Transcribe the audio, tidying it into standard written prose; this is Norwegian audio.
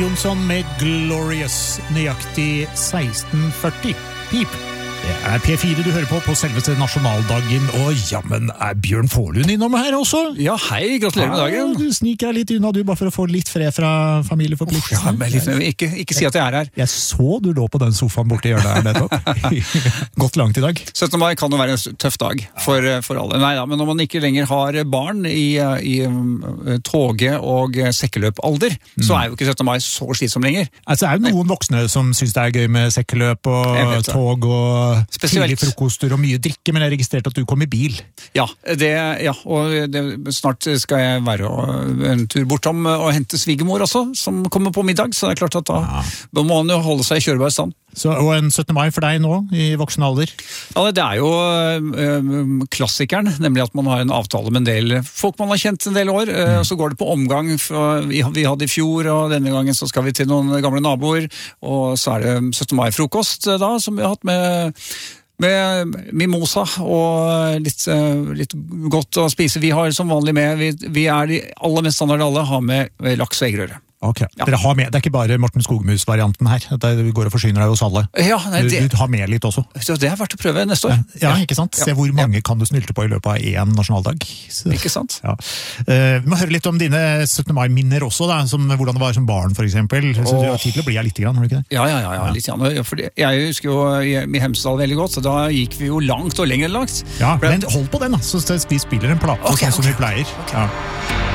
Jonsson med Glorious, nøyaktig 1640. Pip. Det P4 du hører på selveste nasjonaldagen, og jammen Bjørn Forlund innom her også. Ja, hei, gratulerer med dagen. Du sniker deg litt unna, du, bare for å få litt fred fra familieforpliktelsen. Ikke si at jeg her. Jeg så du lå på den sofaen borte i hjørnet her nettopp. Gått langt i dag. 17. mai kan jo være en tøff dag for alle. Neida, men når man ikke lenger har barn i toge- og sekkeløpalder, så jo ikke 17. mai så slitsom lenger. Altså, det jo noen voksne som synes det gøy med sekkeløp og tog og tidlig frokoster og mye drikke, men jeg registrerte at du kom i bil. Ja, og snart skal jeg være en tur bortom og hente svigermor også, som kommer på middag, så det klart at da må han jo holde seg i kjørbar stand. Så, og en 17. mai for deg nå, i voksen alder? Ja, det jo klassikeren, nemlig at man har en avtale med en del folk man har kjent en del år, og så går det på omgang. Vi hadde i fjor, og denne gangen så skal vi til noen gamle naboer, og så det 17. mai-frokost da, som vi har hatt med mimosa og litt godt å spise. Vi har som vanlig med, vi de aller mest standard alle, har med laks og eggerøre. Ok, dere har med, det ikke bare Morten Skogmus-varianten her, det går og forsyner deg hos alle. Ja, du har med litt også. Så det verdt å prøve neste år. Ja, ikke sant? Se hvor mange kan du snylte på i løpet av en nasjonaldag. Så. Ikke sant? Ja. Vi må høre litt om dine 17. mai-minner også, da, som hvordan det var som barn for eksempel. Så du har tid til å bli her litt grann, har du ikke det? Ja, litt grann. Jeg husker jo i Hemsedal veldig godt, så da gikk vi jo langt og lenger langt. Ja, men hold på den da, så vi spiller en plate, sånn som vi pleier. Ja.